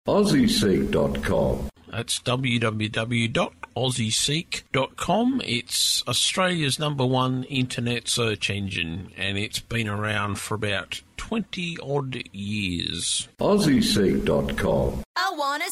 AussieSeek.com. That's www.aussieseek.com. It's Australia's #1 internet search engine, and it's been around for about 20-odd years. AussieSeek.com. I want to